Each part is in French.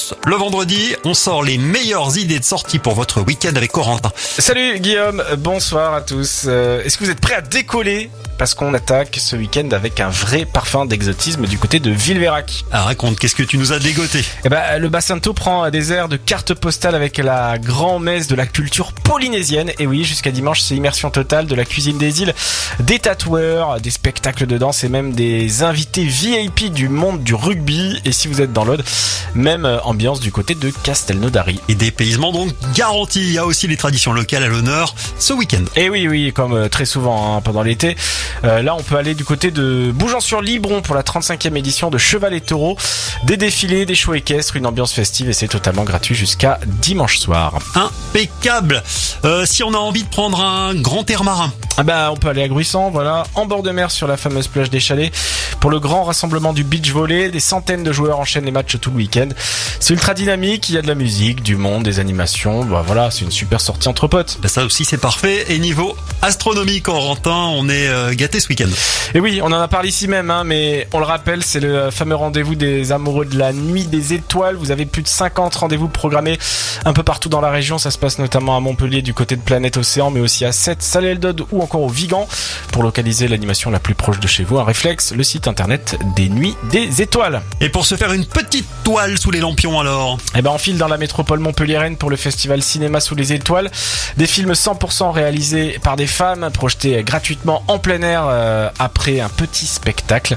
tous. Le vendredi, on sort les meilleures idées de sortie pour votre week-end avec Corentin. Salut Guillaume, bonsoir à tous. Est-ce que vous êtes prêts à décoller ? Parce qu'on attaque ce week-end avec un vrai parfum d'exotisme du côté de Villeveyrac. Ah, raconte, qu'est-ce que tu nous as dégoté ? Le Bassinto prend des airs de carte postale avec la grand-messe de la culture polynésienne. Et oui, jusqu'à dimanche, c'est immersion totale de la cuisine des îles, des tatoueurs, des spectacles de danse et même des invités VIP du monde du rugby. Et si vous êtes dans l'Aude, même ambiance du côté de Castelnaudary. Et dépaysement donc garanti. Il y a aussi les traditions locales à l'honneur ce week-end. Et oui, comme très souvent pendant l'été. Là, on peut aller du côté de Bougeant-sur-Libron pour la 35e édition de Cheval et Taureau. Des défilés, des shows équestres, une ambiance festive et c'est totalement gratuit jusqu'à dimanche soir. Impeccable. Si on a envie de prendre un grand air marin, on peut aller à Gruissant, voilà, en bord de mer sur la fameuse plage des Chalets. Pour le grand rassemblement du beach volley, des centaines de joueurs enchaînent les matchs tout le week-end. C'est ultra dynamique, il y a de la musique, du monde, des animations. Voilà, c'est une super sortie entre potes. Ça aussi c'est parfait. Et niveau astronomie, Corentin, on est gâté ce week-end. Et oui, on en a parlé ici même, mais on le rappelle, c'est le fameux rendez-vous des amoureux de la nuit des étoiles. Vous avez plus de 50 rendez-vous programmés un peu partout dans la région. Ça se passe notamment à Montpellier du côté de Planète Océan, mais aussi à Sète, Salé-le-Dode ou encore au Vigan. Pour localiser l'animation la plus proche de chez vous, un réflexe, le site internet des Nuits des Étoiles. Et pour se faire une petite toile sous les lampions alors ? On file dans la métropole montpelliéraine pour le festival Cinéma sous les étoiles. Des films 100% réalisés par des femmes, projetés gratuitement en plein air après un petit spectacle.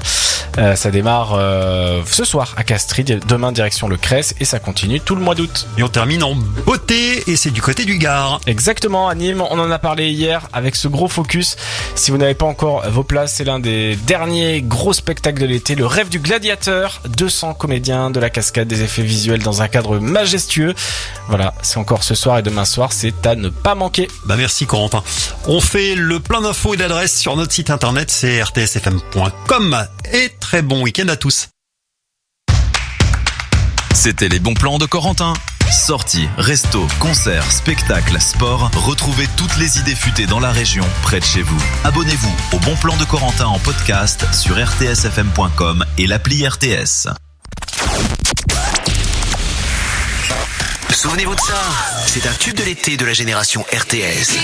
Ça démarre ce soir à Castries, demain direction le Cress et ça continue tout le mois d'août. Et on termine en beauté et c'est du côté du Gard. Exactement, à Nîmes, on en a parlé hier avec ce gros focus. Si vous n'avez pas encore vos places, c'est l'un des derniers gros spectacles de l'été, le rêve du gladiateur. 200 comédiens, de la cascade, des effets visuels dans un cadre majestueux. Voilà, c'est encore ce soir et demain soir, c'est à ne pas manquer. Merci Corentin. On fait le plein d'infos et d'adresses sur notre site internet, c'est rtsfm.com. Et très bon week-end à tous. C'était les bons plans de Corentin. Sorties, restos, concerts, spectacles, sport. Retrouvez toutes les idées futées dans la région, près de chez vous. Abonnez-vous au Bon Plan de Corentin en podcast sur rtsfm.com et l'appli RTS. Souvenez-vous de ça, c'est un tube de l'été de la génération RTS.